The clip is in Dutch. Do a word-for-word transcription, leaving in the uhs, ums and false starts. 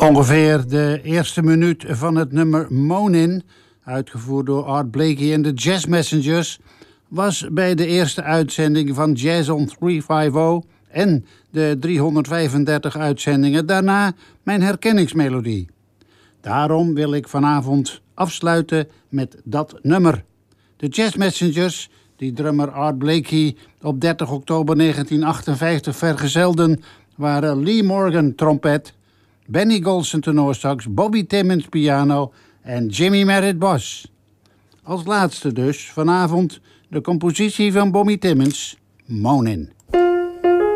Ongeveer de eerste minuut van het nummer Moanin', uitgevoerd door Art Blakey en de Jazz Messengers, was bij de eerste uitzending van Jazz on driehonderdvijftig en de driehonderdvijfendertig uitzendingen daarna mijn herkenningsmelodie. Daarom wil ik vanavond afsluiten met dat nummer. De Jazz Messengers, die drummer Art Blakey op dertig oktober negentien achtenvijftig vergezelden, waren Lee Morgan trompet, Benny Golson tenorsax, Bobby Timmons piano en Jimmy Merritt bas. Als laatste dus vanavond de compositie van Bobby Timmons, Moanin'.